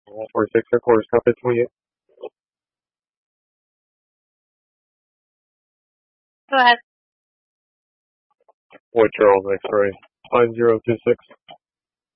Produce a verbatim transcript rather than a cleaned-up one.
one four six, headquarters, copy twenty-eight. Go ahead. White Charles X-ray, five zero two six.